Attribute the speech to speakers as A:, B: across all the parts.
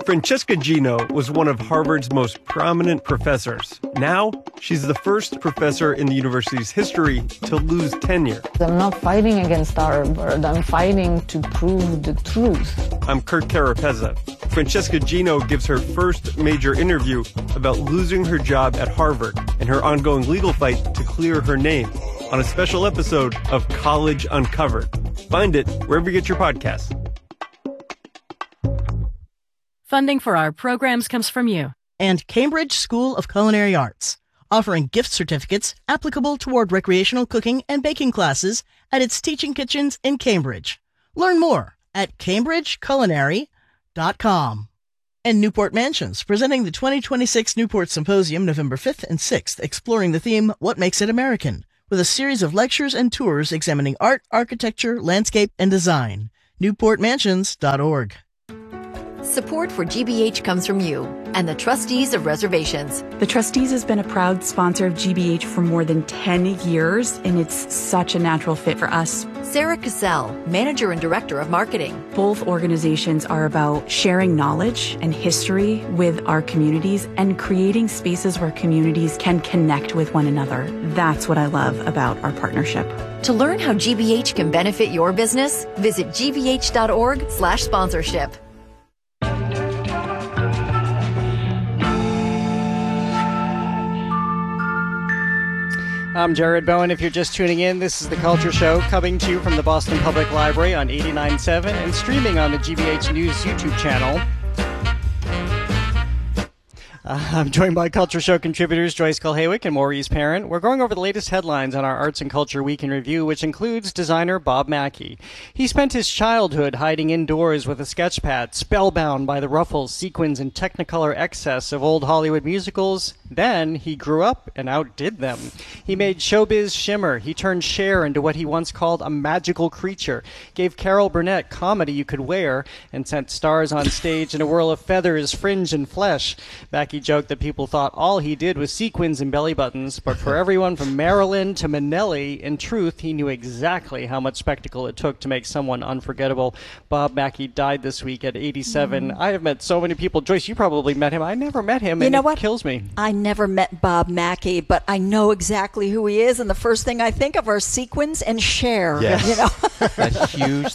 A: Francesca Gino was one of Harvard's most prominent professors. Now, she's the first professor in the university's history to lose tenure.
B: I'm not fighting against Harvard. I'm fighting to prove the truth.
A: I'm Kurt Carapezza. Francesca Gino gives her first major interview about losing her job at Harvard and her ongoing legal fight to clear her name on a special episode of College Uncovered. Find it wherever you get your podcasts.
C: Funding for our programs comes from you.
D: And Cambridge School of Culinary Arts, offering gift certificates applicable toward recreational cooking and baking classes at its teaching kitchens in Cambridge. Learn more at cambridgeculinary.com. And Newport Mansions, presenting the 2026 Newport Symposium November 5th and 6th, exploring the theme, What Makes It American, with a series of lectures and tours examining art, architecture, landscape, and design. NewportMansions.org.
E: Support for GBH comes from you and the trustees of reservations.
F: The Trustees has been a proud sponsor of GBH for more than 10 years, and it's such a natural fit for us.
E: Sarah Cassell, manager and director of marketing.
F: Both organizations are about sharing knowledge and history with our communities and creating spaces where communities can connect with one another. That's what I love about our partnership.
E: To learn how GBH can benefit your business, visit gbh.org/sponsorship.
G: I'm Jared Bowen. If you're just tuning in, this is The Culture Show, coming to you from the Boston Public Library on 89.7 and streaming on the GBH News YouTube channel. I'm joined by Culture Show contributors Joyce Kulhaywick and Maurice Parent. We're going over the latest headlines on our Arts and Culture Week in Review, which includes designer Bob Mackie. He spent his childhood hiding indoors with a sketch pad, spellbound by the ruffles, sequins, and technicolor excess of old Hollywood musicals. Then he grew up and outdid them. He made showbiz shimmer. He turned Cher into what he once called a magical creature, gave Carol Burnett comedy you could wear, and sent stars on stage in a whirl of feathers, fringe, and flesh. Mackie joked that people thought all he did was sequins and belly buttons, but for everyone from Marilyn to Minnelli, in truth, he knew exactly how much spectacle it took to make someone unforgettable. Bob Mackie died this week at 87. I have met so many people. Joyce, you probably met him. I never met him, and it kills me.
H: I never met Bob Mackie, but I know exactly who he is, and the first thing I think of are sequins and Cher.
I: Yes.
H: You know?
I: That huge,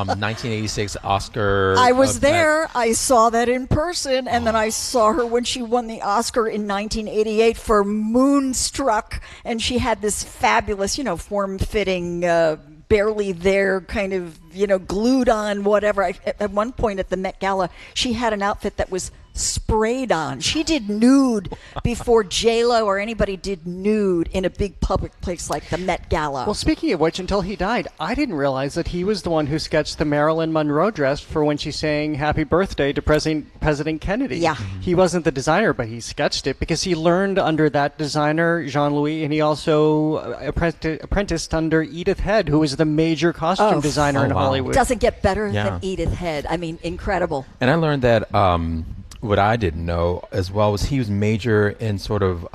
I: 1986 Oscar.
H: I was there. I saw that in person, and then I saw her when she won the Oscar in 1988 for Moonstruck, and she had this fabulous, form-fitting, barely there kind of, glued on whatever. At one point at the Met Gala, she had an outfit that was sprayed on. She did nude before J-Lo or anybody did nude in a big public place like the Met Gala.
G: Well, speaking of which, until he died, I didn't realize that he was the one who sketched the Marilyn Monroe dress for when she sang Happy Birthday to President Kennedy.
H: Yeah.
G: He wasn't the designer, but he sketched it because he learned under that designer, Jean-Louis, and he also apprenticed under Edith Head, who was the major costume designer in Hollywood.
H: Doesn't get better than Edith Head. I mean, incredible.
I: And I learned that what I didn't know as well was he was major in sort of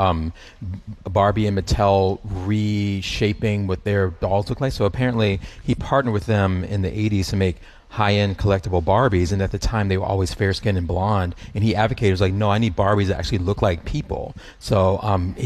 I: Barbie and Mattel reshaping what their dolls look like. So apparently he partnered with them in the 80s to make high-end collectible Barbies, and at the time they were always fair-skinned and blonde, and he advocated, was like, no, I need Barbies that actually look like people. So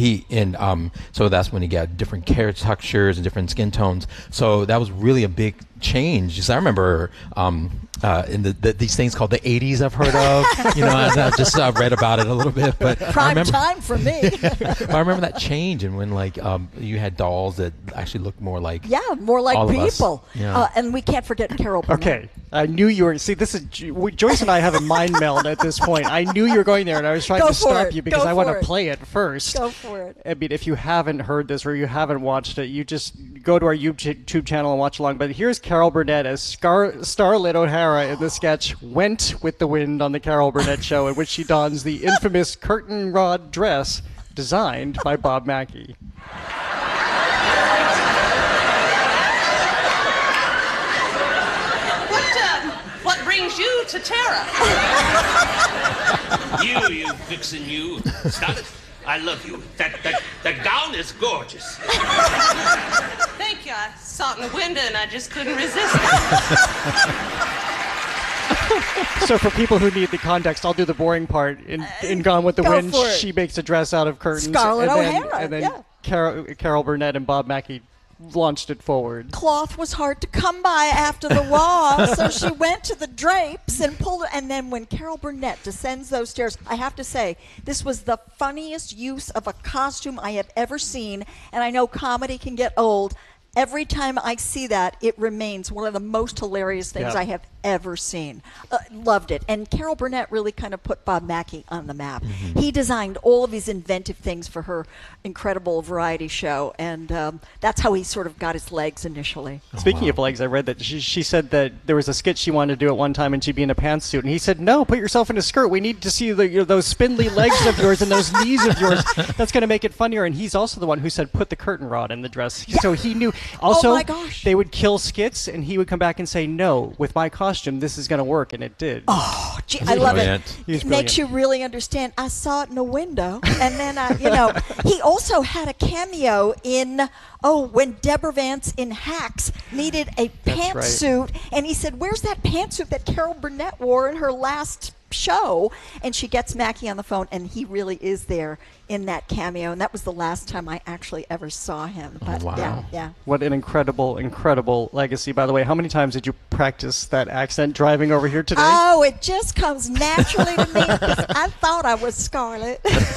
I: so that's when he got different hair textures and different skin tones. So that was really a big change. Just I remember in these things called the 80s I've heard of. I've just read about it a little bit. But
H: Prime time for me.
I: I remember that change, and when you had dolls that actually looked more like
H: people.
I: Yeah.
H: And we can't forget Carol Burnett.
G: Okay. I knew you were. See, this is Joyce and I have a mind meld at this point. I knew you were going there, and I was trying to stop you because I want to play it first.
H: Go for it.
G: I mean, if you haven't heard this or you haven't watched it, you just go to our YouTube channel and watch along. But here's Carol Burnett as Starlet O'Hara in the sketch "Went with the Wind" on the Carol Burnett Show, in which she dons the infamous curtain rod dress designed by Bob Mackie.
J: What brings you to Tara?
K: You vixen, you. Stop it. I love you. That gown is gorgeous.
J: Thank you. I saw it in the window and I just couldn't resist it.
G: So for people who need the context, I'll do the boring part. In Gone with the
H: Go
G: Wind,
H: for it.
G: she makes a dress out of curtains.
H: Scarlett
G: and then,
H: O'Hara,
G: And then
H: yeah.
G: Carol Burnett and Bob Mackie launched it forward.
H: Cloth was hard to come by after the war, so she went to the drapes and pulled it. And then when Carol Burnett descends those stairs, I have to say, this was the funniest use of a costume I have ever seen. And I know comedy can get old. Every time I see that, it remains one of the most hilarious things I have ever seen. Loved it. And Carol Burnett really kind of put Bob Mackie on the map.
I: Mm-hmm.
H: He designed all of these inventive things for her incredible variety show, and that's how he sort of got his legs initially.
G: Speaking of legs, I read that she said that there was a skit she wanted to do at one time and she'd be in a pantsuit. And he said, no, put yourself in a skirt. We need to see those spindly legs of yours and those knees of yours. That's going to make it funnier. And he's also the one who said, put the curtain rod in the dress. Yeah. So he knew. Also,
H: oh my gosh.
G: They would kill skits and he would come back and say, no, with my costume, this is going to work. And it did.
H: Oh, gee, I love
I: brilliant.
H: it. It makes you really understand. I saw it in a window. And then, he also had a cameo in, when Deborah Vance in Hacks needed a pantsuit. Right. And he said, where's that pantsuit that Carol Burnett wore in her last show? And she gets Mackie on the phone, and he really is there in that cameo. And that was the last time I actually ever saw him. But
I: wow.
H: Yeah.
G: What an incredible legacy. By the way, how many times did you practice that accent driving over here today?
H: Oh, it just comes naturally to me because I thought I was Scarlett.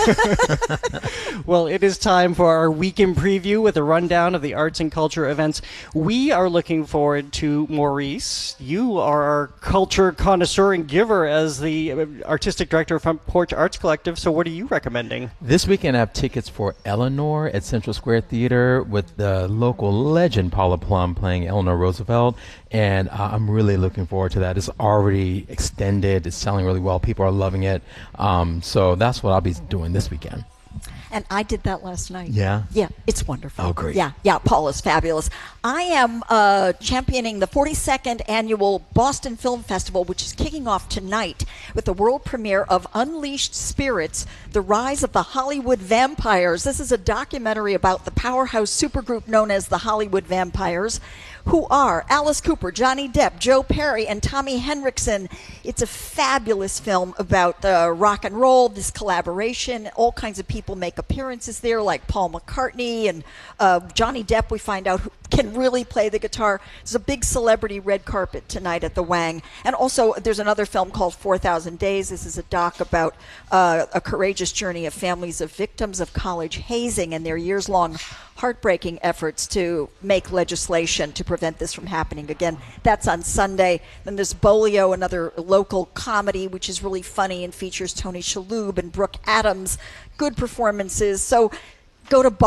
G: Well, it is time for our weekend preview with a rundown of the arts and culture events we are looking forward to. Maurice, you are our culture connoisseur and giver as the artistic director of Front Porch Arts Collective. So what are you recommending?
I: This weekend I have tickets for Eleanor at Central Square Theater with the local legend Paula Plum playing Eleanor Roosevelt, and I'm really looking forward to that. It's already extended. It's selling really well. People are loving it. So that's what I'll be doing this weekend.
H: And I did that last night.
I: Yeah?
H: Yeah, it's wonderful.
I: Oh, great.
H: Yeah, Paula's fabulous. I am championing the 42nd Annual Boston Film Festival, which is kicking off tonight with the world premiere of Unleashed Spirits, The Rise of the Hollywood Vampires. This is a documentary about the powerhouse supergroup known as the Hollywood Vampires, who are Alice Cooper, Johnny Depp, Joe Perry, and Tommy Henriksen. It's a fabulous film about rock and roll, this collaboration. All kinds of people make appearances there, like Paul McCartney and Johnny Depp, we find out, who can really play the guitar. There's a big celebrity red carpet tonight at the Wang. And also, there's another film called 4,000 Days. This is a doc about a courageous journey of families of victims of college hazing and their years-long heartbreaking efforts to make legislation to prevent this from happening again. That's on Sunday. Then there's Bolio, another local comedy, which is really funny and features Tony Shalhoub and Brooke Adams. Good performances. So go to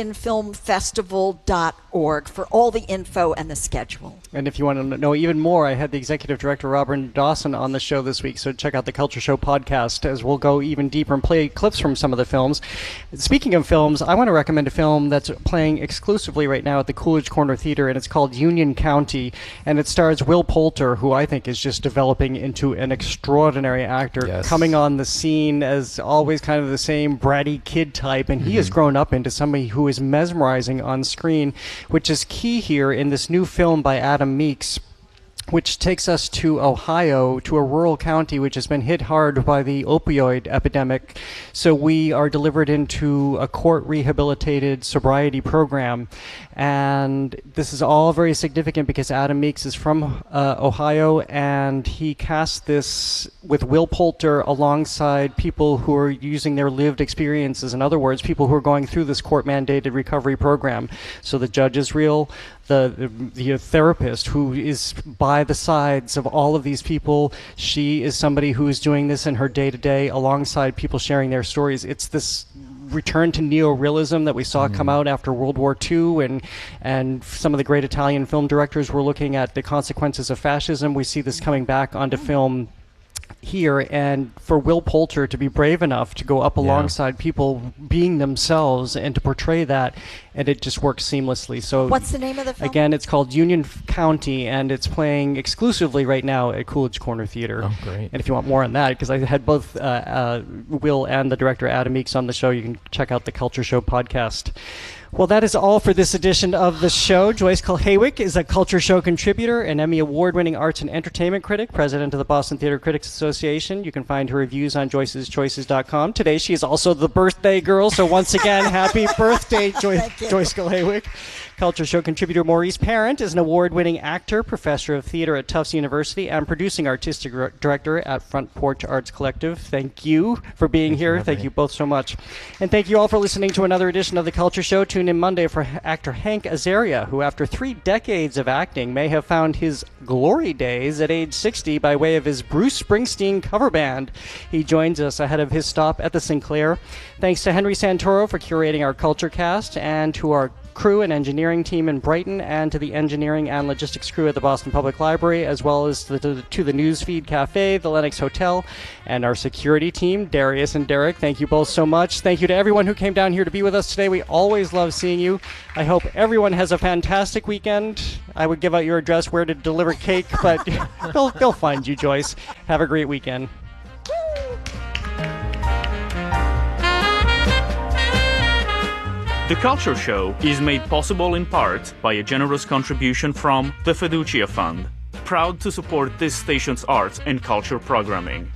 H: bostonfilmfestival.org for all the info and the schedule.
G: And if you want to know even more, I had the executive director, Robert Dawson, on the show this week, so check out the Culture Show podcast as we'll go even deeper and play clips from some of the films. Speaking of films, I want to recommend a film that's playing exclusively right now at the Coolidge Corner Theater, and it's called Union County, and it stars Will Poulter, who I think is just developing into an extraordinary actor, coming on the scene as always kind of the same bratty kid type, and he has grown up into somebody who is mesmerizing on screen, which is key here in this new film by Adam Meeks, which takes us to Ohio, to a rural county which has been hit hard by the opioid epidemic. So we are delivered into a court-rehabilitated sobriety program. And this is all very significant because Adam Meeks is from Ohio, and he cast this with Will Poulter alongside people who are using their lived experiences. In other words, people who are going through this court-mandated recovery program. So the judge is real. The therapist who is by the sides of all of these people, she is somebody who is doing this in her day-to-day alongside people sharing their stories. It's this return to neorealism that we saw come out after World War II, and some of the great Italian film directors were looking at the consequences of fascism. We see this coming back onto film here, and for Will Poulter to be brave enough to go up alongside people being themselves and to portray that, and it just works seamlessly. So
H: what's the name of the film?
G: Again, it's called Union County, and it's playing exclusively right now at Coolidge Corner Theater.
I: Oh, great. And
G: if you want more on that, because I had both Will and the director Adam Meeks on the show, you can check out the Culture Show podcast. Well, that is all for this edition of the show. Joyce Kulhaywick is a Culture Show contributor, an Emmy Award-winning arts and entertainment critic, president of the Boston Theater Critics Association. You can find her reviews on joyceschoices.com. Today, she is also the birthday girl, so once again, happy birthday, Joyce Kulhaywick. Culture Show contributor Maurice Parent is an award-winning actor, professor of theater at Tufts University, and producing artistic director at Front Porch Arts Collective. Thank you for being here. Thank you both so much. And thank you all for listening to another edition of The Culture Show. Tune in Monday for actor Hank Azaria, who after 3 decades of acting may have found his glory days at age 60 by way of his Bruce Springsteen cover band. He joins us ahead of his stop at the Sinclair. Thanks to Henry Santoro for curating our Culture Cast, and to our crew and engineering team in Brighton, and to the engineering and logistics crew at the Boston Public Library, as well as to the Newsfeed Cafe, the Lenox Hotel, and our security team, Darius and Derek. Thank you both so much. Thank you to everyone who came down here to be with us today. We always love seeing you. I hope everyone has a fantastic weekend. I would give out your address where to deliver cake, but they'll find you, Joyce. Have a great weekend.
L: The Culture Show is made possible in part by a generous contribution from the Fiducia Fund, proud to support this station's arts and culture programming.